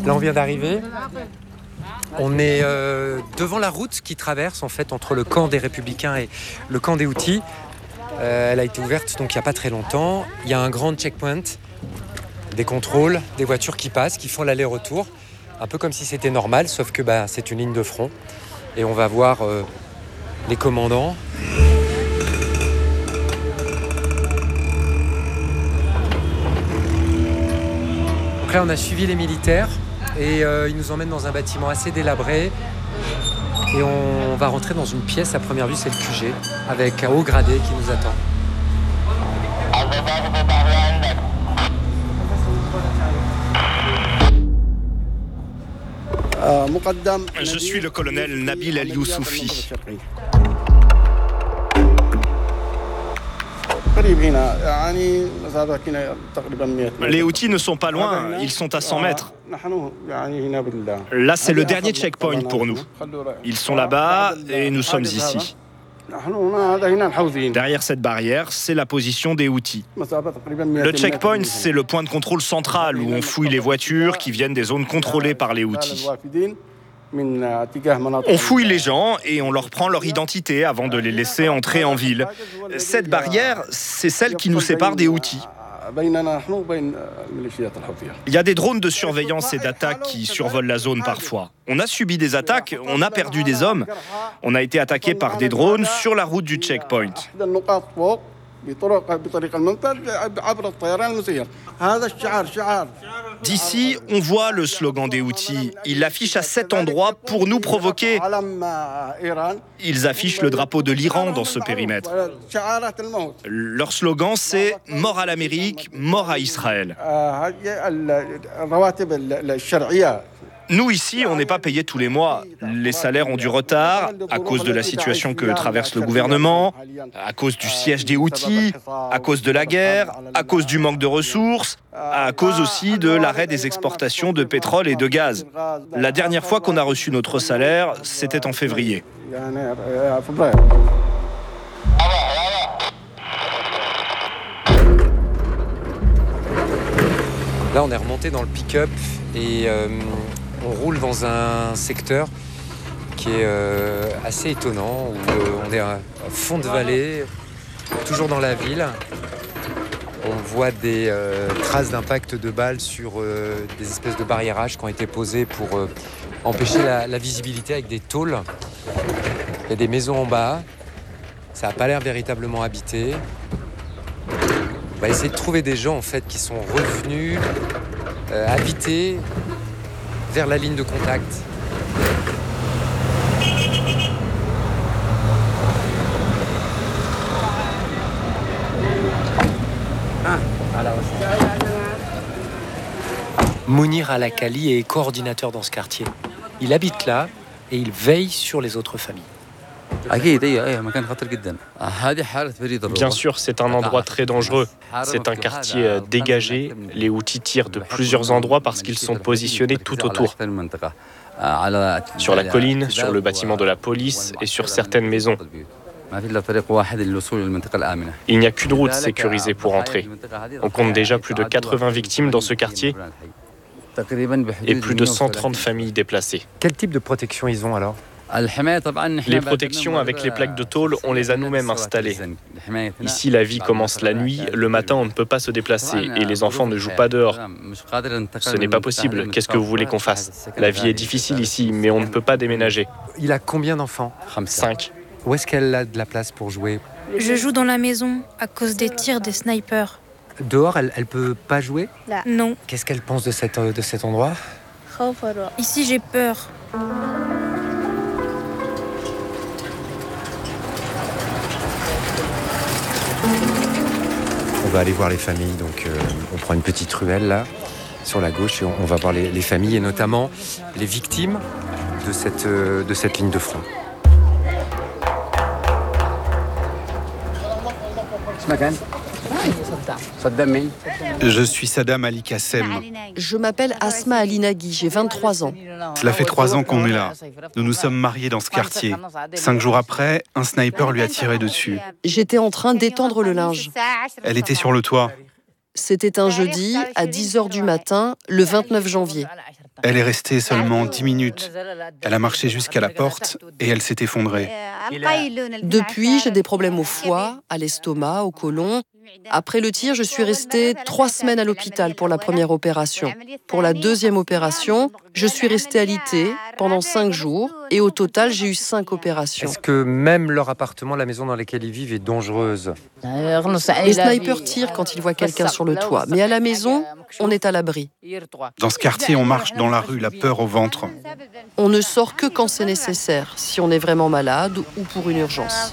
Là, on vient d'arriver. On est devant la route qui traverse en fait entre le camp des Républicains et le camp des Houthis. Elle a été ouverte donc il n'y a pas très longtemps. Il y a un grand checkpoint, des contrôles, des voitures qui passent, qui font l'aller-retour. Un peu comme si c'était normal, sauf que c'est une ligne de front. Et on va voir les commandants. Donc là, on a suivi les militaires et ils nous emmènent dans un bâtiment assez délabré. Et on va rentrer dans une pièce, à première vue, c'est le QG, avec un haut gradé qui nous attend. Je suis le colonel Nabil El Youssoufi. Les Houthis ne sont pas loin, ils sont à 100 mètres. Là, c'est le dernier checkpoint pour nous. Ils sont là-bas et nous sommes ici. Derrière cette barrière, c'est la position des Houthis. Le checkpoint, c'est le point de contrôle central où on fouille les voitures qui viennent des zones contrôlées par les Houthis. On fouille les gens et on leur prend leur identité avant de les laisser entrer en ville. Cette barrière, c'est celle qui nous sépare des Houthis. Il y a des drones de surveillance et d'attaque qui survolent la zone parfois. On a subi des attaques, on a perdu des hommes. On a été attaqué par des drones sur la route du checkpoint. D'ici, on voit le slogan des Houthis. Ils l'affichent à 7 endroits pour nous provoquer. Ils affichent le drapeau de l'Iran dans ce périmètre. Leur slogan, c'est « Mort à l'Amérique, mort à Israël ». Nous, ici, on n'est pas payés tous les mois. Les salaires ont du retard à cause de la situation que traverse le gouvernement, à cause du siège des Houthis, à cause de la guerre, à cause du manque de ressources, à cause aussi de l'arrêt des exportations de pétrole et de gaz. La dernière fois qu'on a reçu notre salaire, c'était en février. Là, on est remonté dans le pick-up et on roule dans un secteur qui est assez étonnant, où on est à fond de vallée, toujours dans la ville. On voit des traces d'impact de balles sur des espèces de barriérages qui ont été posés pour empêcher la visibilité avec des tôles. Il y a des maisons en bas, ça n'a pas l'air véritablement habité. On va essayer de trouver des gens en fait, qui sont revenus habiter vers la ligne de contact. Mounir Al-Akali est coordinateur dans ce quartier. Il habite là et il veille sur les autres familles. Bien sûr, c'est un endroit très dangereux. C'est un quartier dégagé. Les Houthis tirent de plusieurs endroits parce qu'ils sont positionnés tout autour. Sur la colline, sur le bâtiment de la police et sur certaines maisons. Il n'y a qu'une route sécurisée pour entrer. On compte déjà plus de 80 victimes dans ce quartier et plus de 130 familles déplacées. Quel type de protection ils ont alors ? Les protections avec les plaques de tôle, on les a nous-mêmes installées. Ici, la vie commence la nuit. Le matin, on ne peut pas se déplacer et les enfants ne jouent pas dehors. Ce n'est pas possible. Qu'est-ce que vous voulez qu'on fasse ? La vie est difficile ici, mais on ne peut pas déménager. Il a combien d'enfants ? 5. Où est-ce qu'elle a de la place pour jouer ? Je joue dans la maison à cause des tirs des snipers. Dehors, elle peut pas jouer ? Non. Qu'est-ce qu'elle pense de cet endroit ? Ici, j'ai peur. On va aller voir les familles, donc on prend une petite ruelle là, sur la gauche, et on va voir les familles, et notamment les victimes de cette ligne de front. Je suis Saddam Ali Kassem. Je m'appelle Asma Ali Nagui, j'ai 23 ans. Cela fait 3 ans qu'on est là. Nous nous sommes mariés dans ce quartier. 5 jours après, un sniper lui a tiré dessus. J'étais en train d'étendre le linge. Elle était sur le toit. C'était un jeudi, à 10h du matin, le 29 janvier. Elle est restée seulement 10 minutes. Elle a marché jusqu'à la porte et elle s'est effondrée. Depuis, j'ai des problèmes au foie, à l'estomac, au côlon. Après le tir, je suis restée 3 semaines à l'hôpital pour la première opération. Pour la deuxième opération, je suis restée alitée pendant 5 jours et au total, j'ai eu 5 opérations. Est-ce que même leur appartement, la maison dans laquelle ils vivent, est dangereuse? Les snipers tirent quand ils voient quelqu'un sur le toit, mais à la maison, on est à l'abri. Dans ce quartier, on marche dans la rue, la peur au ventre. On ne sort que quand c'est nécessaire, si on est vraiment malade ou pour une urgence.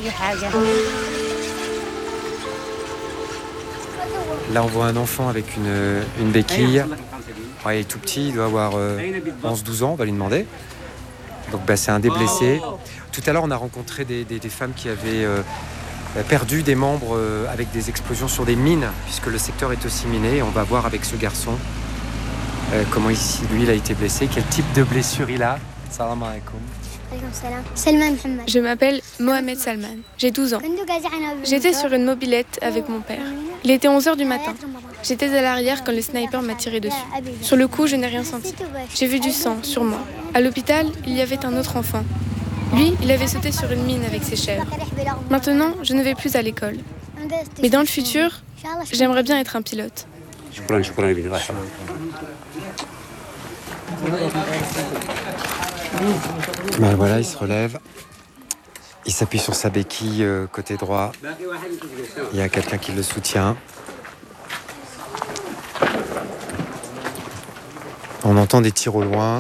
Là, on voit un enfant avec une béquille. Ouais, il est tout petit, il doit avoir 11-12 ans, on va lui demander. Donc c'est un des blessés. Tout à l'heure, on a rencontré des femmes qui avaient perdu des membres avec des explosions sur des mines, puisque le secteur est aussi miné. Et on va voir avec ce garçon comment ici, lui, il a été blessé, quel type de blessure il a. Salam alaikum. Je m'appelle Mohamed Salman, j'ai 12 ans. J'étais sur une mobilette avec mon père. Il était 11h du matin. J'étais à l'arrière quand le sniper m'a tiré dessus. Sur le coup, je n'ai rien senti. J'ai vu du sang sur moi. À l'hôpital, il y avait un autre enfant. Lui, il avait sauté sur une mine avec ses chèvres. Maintenant, je ne vais plus à l'école. Mais dans le futur, j'aimerais bien être un pilote. Ben voilà, il se relève. Il s'appuie sur sa béquille côté droit. Il y a quelqu'un qui le soutient. On entend des tirs au loin.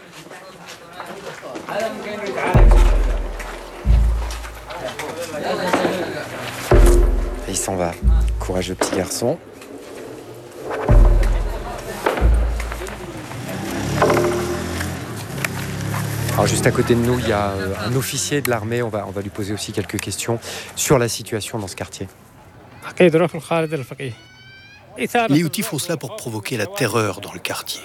Et il s'en va. Courageux petit garçon. Alors juste à côté de nous, il y a un officier de l'armée. On va lui poser aussi quelques questions sur la situation dans ce quartier. Les Houthis font cela pour provoquer la terreur dans le quartier.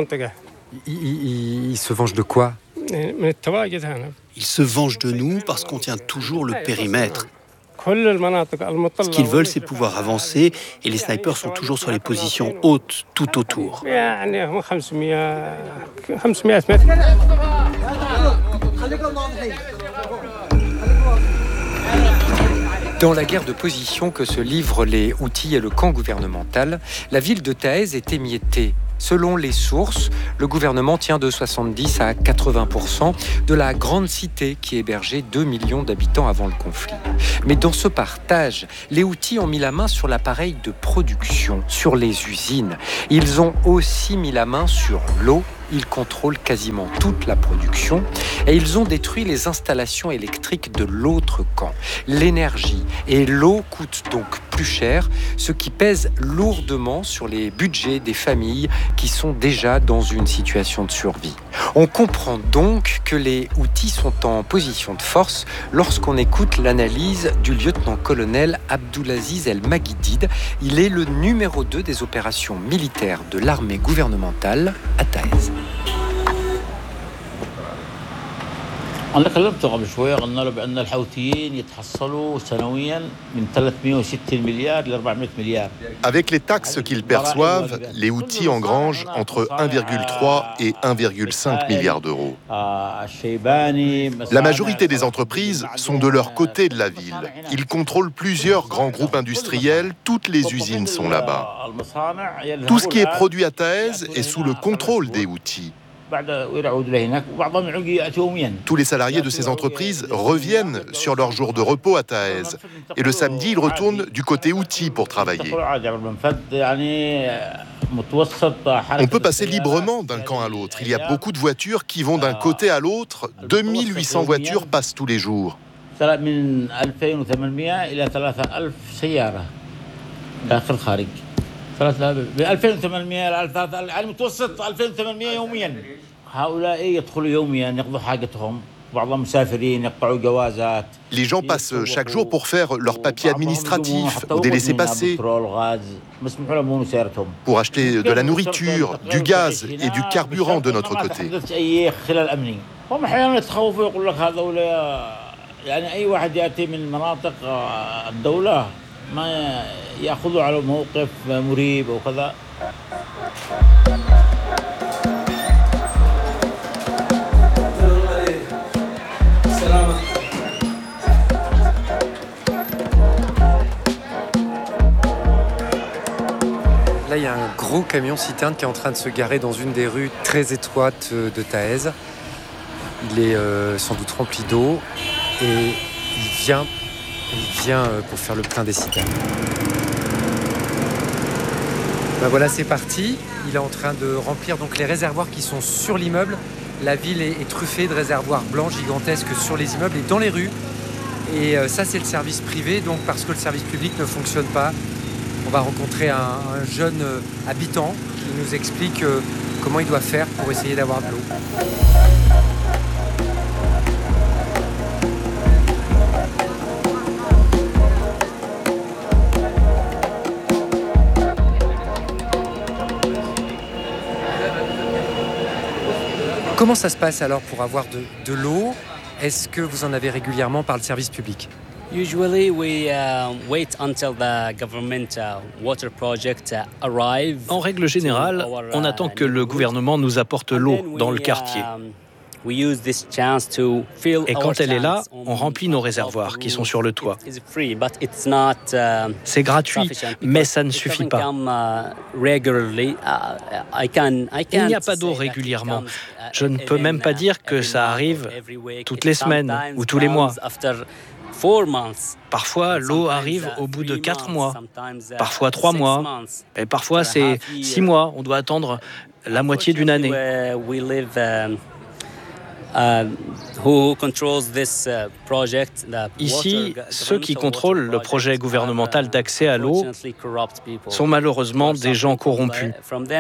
Ils se vengent de quoi? Ils se vengent de nous parce qu'on tient toujours le périmètre. Ce qu'ils veulent, c'est pouvoir avancer et les snipers sont toujours sur les positions hautes tout autour. Dans la guerre de position que se livrent les Houthis et le camp gouvernemental, la ville de Taïz est émiettée. Selon les sources, le gouvernement tient de 70 à 80% de la grande cité qui hébergeait 2 millions d'habitants avant le conflit. Mais dans ce partage, les Houthis ont mis la main sur l'appareil de production, sur les usines. Ils ont aussi mis la main sur l'eau. Ils contrôlent quasiment toute la production et ils ont détruit les installations électriques de l'autre camp. L'énergie et l'eau coûtent donc plus cher, ce qui pèse lourdement sur les budgets des familles qui sont déjà dans une situation de survie. On comprend donc que les Houthis sont en position de force lorsqu'on écoute l'analyse du lieutenant-colonel Abdulaziz El Maguidid. Il est le numéro 2 des opérations militaires de l'armée gouvernementale à Taïz. أنا كلمته قبل شوية قلنا له بأن الحوثيين يتحصلوا سنويا من 360 مليار ل 400 مليار. Avec les taxes qu'ils perçoivent, les Houthis engrangent entre 1,3 et 1,5 milliards d'euros. La majorité des entreprises sont de leur côté de la ville. Ils contrôlent plusieurs grands groupes industriels, toutes les usines sont là-bas. Tout ce qui est produit à Taïz est sous le contrôle des Houthis. Tous les salariés de ces entreprises reviennent sur leur jour de repos à Taïz. Et le samedi, ils retournent du côté Houthi pour travailler. On peut passer librement d'un camp à l'autre. Il y a beaucoup de voitures qui vont d'un côté à l'autre. 2800 voitures passent tous les jours. ب 2800 على المتوسط 2800 يوميا هؤلاء يدخلوا يوميا يقضوا حاجتهم بعضهم مسافرين يقطعوا جوازات. Les gens passent chaque jour pour faire leurs papiers administratifs ou des laissez-passer, pour acheter de la nourriture, du gaz et du carburant de notre côté. هم احيانا يتخوفوا يقول لك هذول يعني اي واحد ياتي من مناطق الدوله ما ياخذوا على موقف مريب وكذا. un gros camion-citerne qui est en train de se garer dans une des rues très étroites de Taez. Il est sans doute rempli d'eau et il vient pour faire le plein des citernes. Ben voilà, c'est parti. Il est en train de remplir donc les réservoirs qui sont sur l'immeuble. La ville est truffée de réservoirs blancs gigantesques sur les immeubles et dans les rues. Et ça, c'est le service privé. Donc, parce que le service public ne fonctionne pas, on va rencontrer un jeune habitant qui nous explique comment il doit faire pour essayer d'avoir de l'eau. Comment ça se passe alors pour avoir de l'eau? Est-ce que vous en avez régulièrement par le service public? Usually we wait until the government water project arrive. En règle générale, on attend que le gouvernement nous apporte l'eau dans le quartier. Et quand elle est là, on remplit nos réservoirs qui sont sur le toit. C'est gratuit, mais ça ne suffit pas. Il n'y a pas d'eau régulièrement. Je ne peux même pas dire que ça arrive toutes les semaines ou tous les mois. Parfois, l'eau arrive au bout de 4 mois, parfois 3 mois, et parfois c'est 6 mois. On doit attendre la moitié d'une année. Ici, ceux qui contrôlent le projet gouvernemental d'accès à l'eau sont malheureusement des gens corrompus.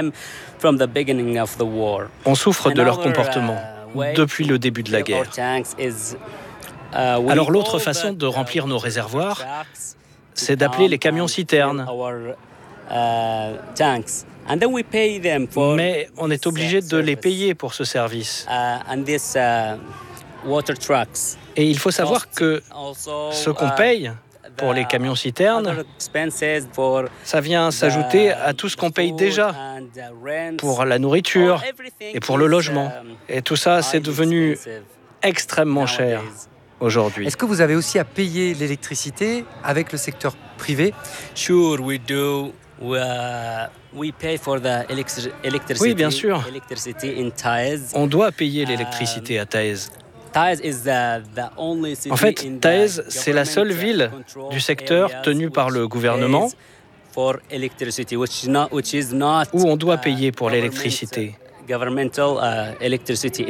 On souffre de leur comportement depuis le début de la guerre. Alors l'autre façon de remplir nos réservoirs, c'est d'appeler les camions-citernes. Mais on est obligé de les payer pour ce service. Et il faut savoir que ce qu'on paye pour les camions-citernes, ça vient s'ajouter à tout ce qu'on paye déjà pour la nourriture et pour le logement. Et tout ça, c'est devenu extrêmement cher aujourd'hui. Est-ce que vous avez aussi à payer l'électricité avec le secteur privé? Sure, we do. Oui, bien sûr. On doit payer l'électricité à Taez. En fait, Taez, c'est la seule ville du secteur tenue par le gouvernement où on doit payer pour l'électricité.